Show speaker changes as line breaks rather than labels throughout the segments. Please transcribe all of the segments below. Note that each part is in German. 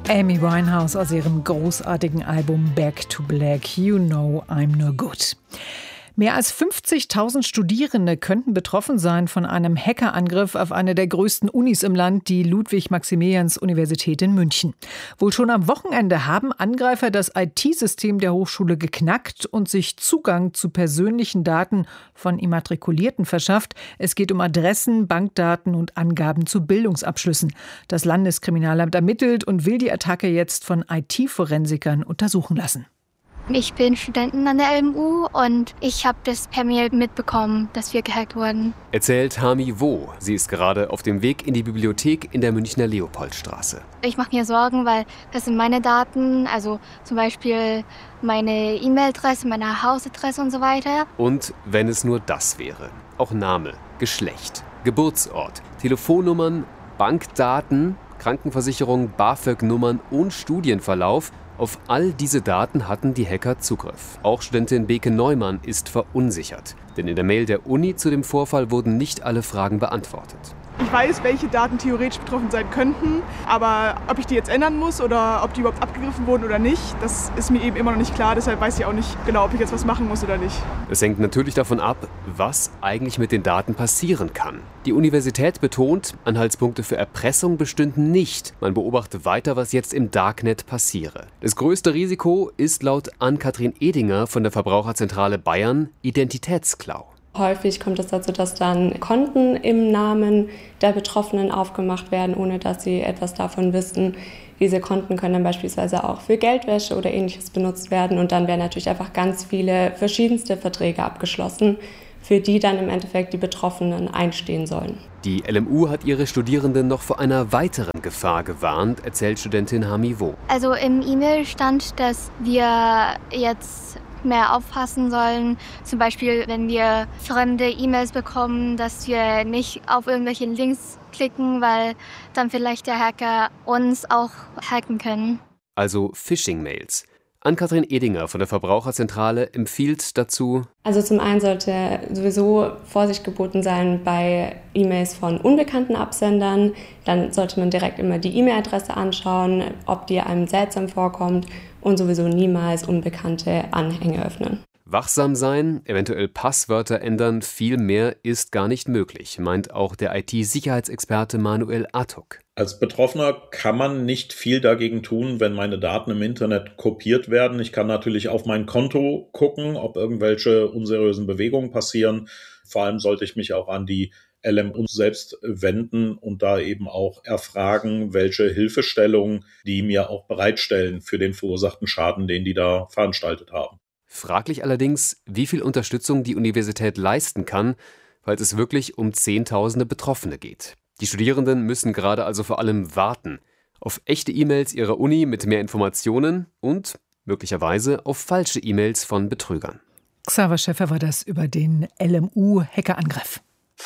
Amy Winehouse aus ihrem großartigen Album Back to Black, You Know I'm No Good. Mehr als 50.000 Studierende könnten betroffen sein von einem Hackerangriff auf eine der größten Unis im Land, die Ludwig-Maximilians-Universität in München. Wohl schon am Wochenende haben Angreifer das IT-System der Hochschule geknackt und sich Zugang zu persönlichen Daten von Immatrikulierten verschafft. Es geht um Adressen, Bankdaten und Angaben zu Bildungsabschlüssen. Das Landeskriminalamt ermittelt und will die Attacke jetzt von IT-Forensikern untersuchen lassen.
Ich bin Studentin an der LMU und ich habe das per Mail mitbekommen, dass wir gehackt wurden.
Erzählt Hami Wo. Sie ist gerade auf dem Weg in die Bibliothek in der Münchner Leopoldstraße.
Ich mache mir Sorgen, weil das sind meine Daten, also zum Beispiel meine E-Mail-Adresse, meine Hausadresse und so weiter.
Und wenn es nur das wäre. Auch Name, Geschlecht, Geburtsort, Telefonnummern, Bankdaten, Krankenversicherung, BAföG-Nummern und Studienverlauf. Auf all diese Daten hatten die Hacker Zugriff. Auch Studentin Beke Neumann ist verunsichert. Denn in der Mail der Uni zu dem Vorfall wurden nicht alle Fragen beantwortet.
Ich weiß, welche Daten theoretisch betroffen sein könnten, aber ob ich die jetzt ändern muss oder ob die überhaupt abgegriffen wurden oder nicht, das ist mir eben immer noch nicht klar. Deshalb weiß ich auch nicht genau, ob ich jetzt was machen muss oder nicht.
Es hängt natürlich davon ab, was eigentlich mit den Daten passieren kann. Die Universität betont, Anhaltspunkte für Erpressung bestünden nicht. Man beobachte weiter, was jetzt im Darknet passiere. Das größte Risiko ist laut Ann-Kathrin Edinger von der Verbraucherzentrale Bayern Identitätsklau.
Häufig kommt es dazu, dass dann Konten im Namen der Betroffenen aufgemacht werden, ohne dass sie etwas davon wissen. Diese Konten können dann beispielsweise auch für Geldwäsche oder Ähnliches benutzt werden. Und dann werden natürlich einfach ganz viele verschiedenste Verträge abgeschlossen, für die dann im Endeffekt die Betroffenen einstehen sollen.
Die LMU hat ihre Studierenden noch vor einer weiteren Gefahr gewarnt, erzählt Studentin Hami Wo.
Also im E-Mail stand, dass wir jetzt mehr aufpassen sollen. Zum Beispiel, wenn wir fremde E-Mails bekommen, dass wir nicht auf irgendwelche Links klicken, weil dann vielleicht der Hacker uns auch hacken können.
Also Phishing-Mails. Ann-Kathrin Edinger von der Verbraucherzentrale empfiehlt dazu:
Also zum einen sollte sowieso Vorsicht geboten sein bei E-Mails von unbekannten Absendern. Dann sollte man direkt immer die E-Mail-Adresse anschauen, ob die einem seltsam vorkommt, und sowieso niemals unbekannte Anhänge öffnen.
Wachsam sein, eventuell Passwörter ändern, viel mehr ist gar nicht möglich, meint auch der IT-Sicherheitsexperte Manuel Atok.
Als Betroffener kann man nicht viel dagegen tun, wenn meine Daten im Internet kopiert werden. Ich kann natürlich auf mein Konto gucken, ob irgendwelche unseriösen Bewegungen passieren. Vor allem sollte ich mich auch an die LMU selbst wenden und da eben auch erfragen, welche Hilfestellungen die mir auch bereitstellen für den verursachten Schaden, den die da veranstaltet haben.
Fraglich allerdings, wie viel Unterstützung die Universität leisten kann, falls es wirklich um Zehntausende Betroffene geht. Die Studierenden müssen gerade also vor allem warten auf echte E-Mails ihrer Uni mit mehr Informationen und möglicherweise auf falsche E-Mails von Betrügern.
Xaver Schäffer war das über den LMU-Hackerangriff.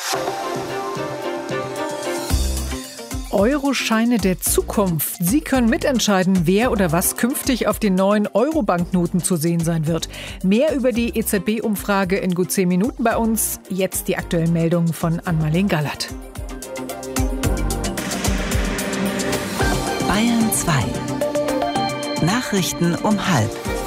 Euroscheine der Zukunft. Sie können mitentscheiden, wer oder was künftig auf den neuen Euro-Banknoten zu sehen sein wird. Mehr über die EZB-Umfrage in gut 10 Minuten bei uns. Jetzt die aktuellen Meldungen von Ann-Marleen Gallert.
Bayern 2. Nachrichten um 12:30.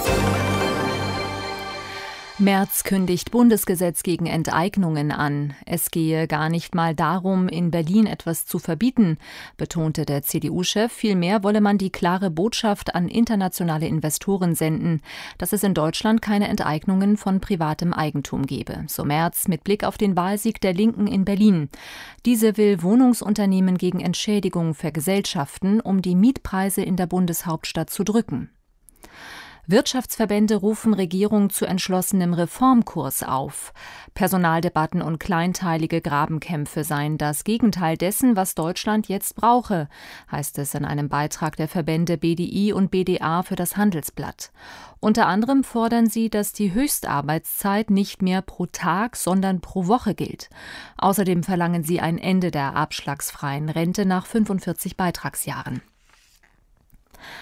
Merz kündigt Bundesgesetz gegen Enteignungen an. Es gehe gar nicht mal darum, in Berlin etwas zu verbieten, betonte der CDU-Chef. Vielmehr wolle man die klare Botschaft an internationale Investoren senden, dass es in Deutschland keine Enteignungen von privatem Eigentum gebe. So Merz mit Blick auf den Wahlsieg der Linken in Berlin. Diese will Wohnungsunternehmen gegen Entschädigung vergesellschaften, um die Mietpreise in der Bundeshauptstadt zu drücken. Wirtschaftsverbände rufen Regierung zu entschlossenem Reformkurs auf. Personaldebatten und kleinteilige Grabenkämpfe seien das Gegenteil dessen, was Deutschland jetzt brauche, heißt es in einem Beitrag der Verbände BDI und BDA für das Handelsblatt. Unter anderem fordern sie, dass die Höchstarbeitszeit nicht mehr pro Tag, sondern pro Woche gilt. Außerdem verlangen sie ein Ende der abschlagsfreien Rente nach 45 Beitragsjahren.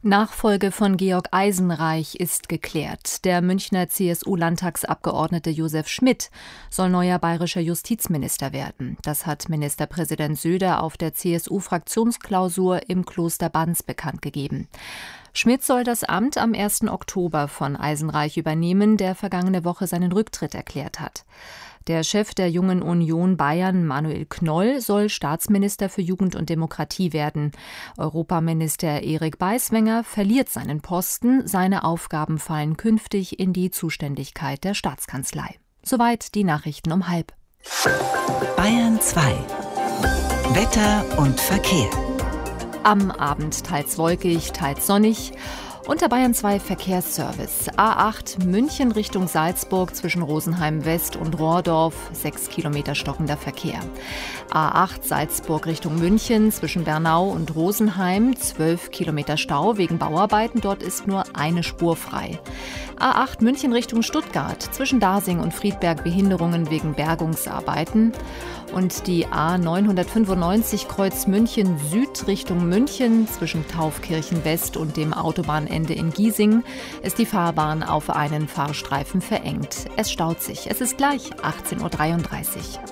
Nachfolge von Georg Eisenreich ist geklärt. Der Münchner CSU-Landtagsabgeordnete Josef Schmidt soll neuer bayerischer Justizminister werden. Das hat Ministerpräsident Söder auf der CSU-Fraktionsklausur im Kloster Banz bekannt gegeben. Schmidt soll das Amt am 1. Oktober von Eisenreich übernehmen, der vergangene Woche seinen Rücktritt erklärt hat. Der Chef der Jungen Union Bayern, Manuel Knoll, soll Staatsminister für Jugend und Demokratie werden. Europaminister Erik Beiswenger verliert seinen Posten. Seine Aufgaben fallen künftig in die Zuständigkeit der Staatskanzlei. Soweit die Nachrichten um 12:30.
Bayern 2. Wetter und Verkehr.
Am Abend teils wolkig, teils sonnig. Unter Bayern 2 Verkehrsservice. A8 München Richtung Salzburg zwischen Rosenheim West und Rohrdorf, 6 Kilometer stockender Verkehr. A8 Salzburg Richtung München zwischen Bernau und Rosenheim, 12 Kilometer Stau wegen Bauarbeiten, dort ist nur eine Spur frei. A8 München Richtung Stuttgart zwischen Dasing und Friedberg Behinderungen wegen Bergungsarbeiten. Und die A995 Kreuz München Süd Richtung München zwischen Taufkirchen West und dem Autobahnende in Giesing ist die Fahrbahn auf einen Fahrstreifen verengt. Es staut sich. Es ist gleich 18:33 Uhr.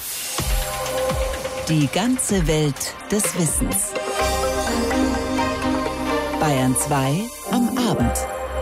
Die ganze Welt des Wissens. Bayern 2 am Abend.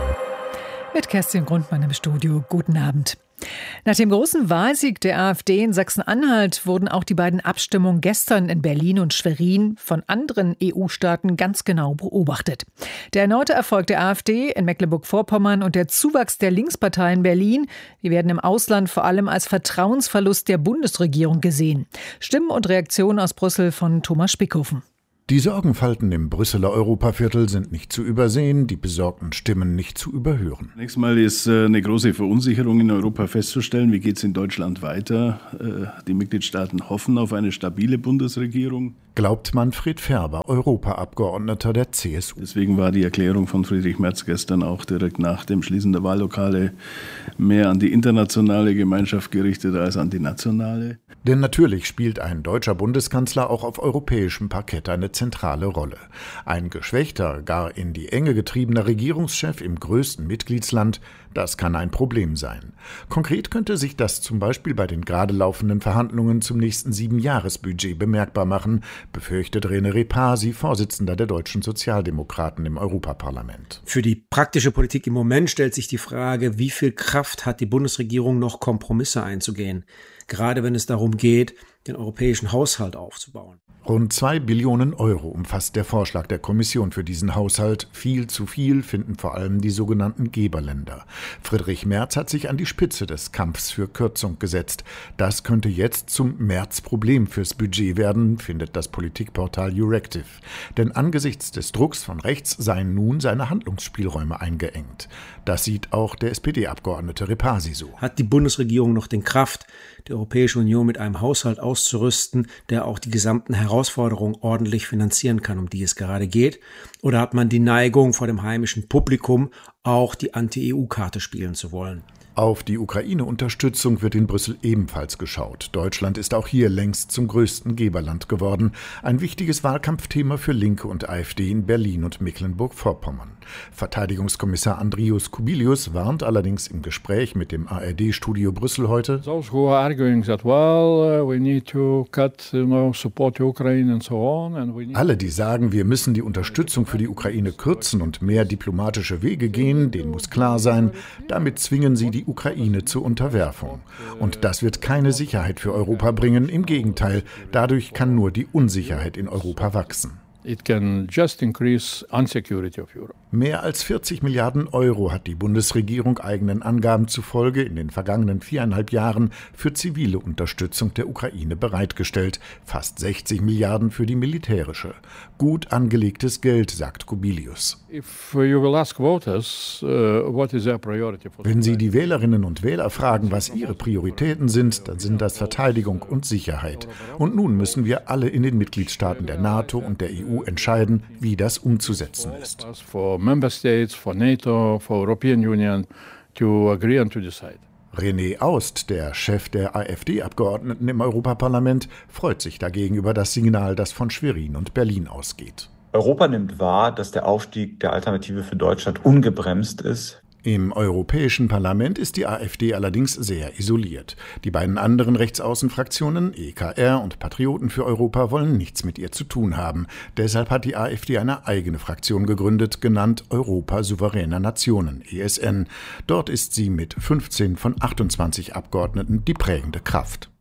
Mit Kerstin Grundmann im Studio. Guten Abend. Nach dem großen Wahlsieg der AfD in Sachsen-Anhalt wurden auch die beiden Abstimmungen gestern in Berlin und Schwerin von anderen EU-Staaten ganz genau beobachtet. Der erneute Erfolg der AfD in Mecklenburg-Vorpommern und der Zuwachs der Linkspartei in Berlin, die werden im Ausland vor allem als Vertrauensverlust der Bundesregierung gesehen. Stimmen und Reaktionen aus Brüssel von Thomas Spickhofen.
Die Sorgenfalten im Brüsseler Europaviertel sind nicht zu übersehen, die besorgten Stimmen nicht zu überhören.
Zunächst mal ist eine große Verunsicherung in Europa festzustellen. Wie geht es in Deutschland weiter? Die Mitgliedstaaten hoffen auf eine stabile Bundesregierung.
Glaubt Manfred Ferber, Europaabgeordneter der CSU.
Deswegen war die Erklärung von Friedrich Merz gestern auch direkt nach dem Schließen der Wahllokale mehr an die internationale Gemeinschaft gerichtet als an die nationale.
Denn natürlich spielt ein deutscher Bundeskanzler auch auf europäischem Parkett eine zentrale Rolle. Ein geschwächter, gar in die Enge getriebener Regierungschef im größten Mitgliedsland, das kann ein Problem sein. Konkret könnte sich das zum Beispiel bei den gerade laufenden Verhandlungen zum nächsten 7-Jahres-Budget bemerkbar machen, befürchtet René Repasi, Vorsitzender der deutschen Sozialdemokraten im Europaparlament.
Für die praktische Politik im Moment stellt sich die Frage, wie viel Kraft hat die Bundesregierung noch, Kompromisse einzugehen, gerade wenn es darum geht, den europäischen Haushalt aufzubauen.
Rund 2 Billionen Euro umfasst der Vorschlag der Kommission für diesen Haushalt. Viel zu viel finden vor allem die sogenannten Geberländer. Friedrich Merz hat sich an die Spitze des Kampfs für Kürzung gesetzt. Das könnte jetzt zum Merz-Problem fürs Budget werden, findet das Politikportal Euractiv. Denn angesichts des Drucks von rechts seien nun seine Handlungsspielräume eingeengt. Das sieht auch der SPD-Abgeordnete Repasi so.
Hat die Bundesregierung noch den Kraft, die Europäische Union mit einem Haushalt auszurüsten, der auch die gesamten Herausforderungen ordentlich finanzieren kann, um die es gerade geht? Oder hat man die Neigung, vor dem heimischen Publikum auch die Anti-EU-Karte spielen zu wollen?
Auf die Ukraine-Unterstützung wird in Brüssel ebenfalls geschaut. Deutschland ist auch hier längst zum größten Geberland geworden. Ein wichtiges Wahlkampfthema für Linke und AfD in Berlin und Mecklenburg-Vorpommern. Verteidigungskommissar Andrius Kubilius warnt allerdings im Gespräch mit dem ARD-Studio Brüssel heute: Alle, die sagen, wir müssen die Unterstützung für die Ukraine kürzen und mehr diplomatische Wege gehen, denen muss klar sein, damit zwingen sie die Ukraine zur Unterwerfung. Und das wird keine Sicherheit für Europa bringen. Im Gegenteil, dadurch kann nur die Unsicherheit in Europa wachsen.
It can just increase insecurity of Europe.
Mehr als 40 Milliarden Euro hat die Bundesregierung eigenen Angaben zufolge in den vergangenen 4,5 Jahren für zivile Unterstützung der Ukraine bereitgestellt. Fast 60 Milliarden für die militärische. Gut angelegtes Geld, sagt Kubilius. Wenn Sie die Wählerinnen und Wähler fragen, was ihre Prioritäten sind, dann sind das Verteidigung und Sicherheit. Und nun müssen wir alle in den Mitgliedstaaten der NATO und der EU entscheiden, wie das umzusetzen ist. René Aust, der Chef der AfD-Abgeordneten im Europaparlament, freut sich dagegen über das Signal, das von Schwerin und Berlin ausgeht.
Europa nimmt wahr, dass der Aufstieg der Alternative für Deutschland ungebremst ist.
Im Europäischen Parlament ist die AfD allerdings sehr isoliert. Die beiden anderen Rechtsaußenfraktionen, EKR und Patrioten für Europa, wollen nichts mit ihr zu tun haben. Deshalb hat die AfD eine eigene Fraktion gegründet, genannt Europa souveräner Nationen, ESN. Dort ist sie mit 15 von 28 Abgeordneten die prägende Kraft.